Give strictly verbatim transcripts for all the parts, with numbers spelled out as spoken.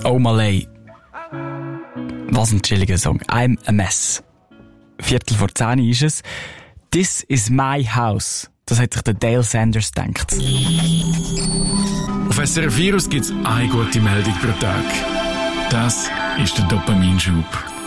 O'Malley. Was ein chilliger Song. I'm a Mess. Viertel vor zehn ist es. This is my house. Das hat sich der Dale Sanders gedacht. Auf S R F Virus gibt es eine gute Meldung pro Tag. Das ist der Dopaminschub.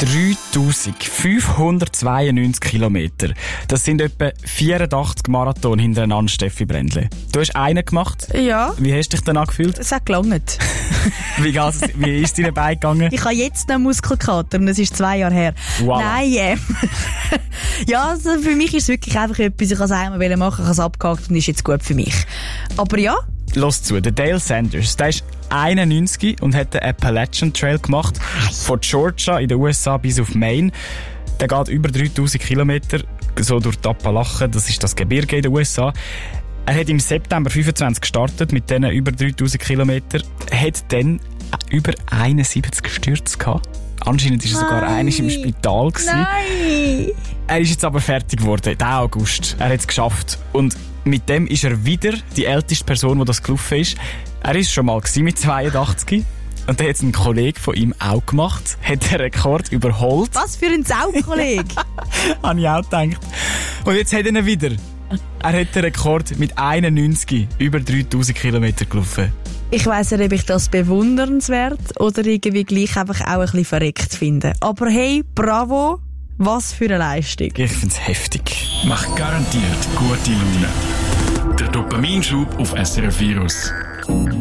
dreitausendfünfhundertzweiundneunzig Kilometer. Das sind etwa vierundachtzig Marathon hintereinander, Steffi Brändle. Du hast einen gemacht. Ja. Wie hast du dich danach gefühlt? Es hat gelangt. Wie, geht's, wie ist deine Beine gegangen? Ich habe jetzt noch Muskelkater und es ist zwei Jahre her. Wow. Nein, äh. Ja, also für mich ist es wirklich einfach etwas, ich wollte es einmal machen, ich habe es abgehakt und ist jetzt gut für mich. Aber ja. Los zu, der Dale Sanders, der ist einundneunzig und hat den Appalachian Trail gemacht, von Georgia in den U S A bis auf Maine. Der geht über dreitausend Kilometer, so durch die Appalachen, das ist das Gebirge in den U S A. Er hat im September fünfundzwanzig gestartet mit diesen über dreitausend Kilometer, hat dann über einundsiebzig Stürze gehabt. Anscheinend war er sogar einmal im Spital gewesen. Nein! Er ist jetzt aber fertig geworden, diesen August. Er hat es geschafft. Und mit dem ist er wieder die älteste Person, die das gelaufen ist. Er war schon mal mit zweiundachtzig. Und dann hat es ein Kollege von ihm auch gemacht, hat den Rekord überholt. Was für ein Saukollege! Habe ich auch gedacht. Und jetzt hat er ihn wieder. Er hat den Rekord mit einundneunzig über dreitausend Kilometer gelaufen. Ich weiss nicht, ob ich das bewundernswert oder irgendwie gleich einfach auch ein bisschen verreckt finde. Aber hey, bravo, was für eine Leistung. Ich finde es heftig. Macht garantiert gute Laune. Der Dopaminschub auf S R F Virus.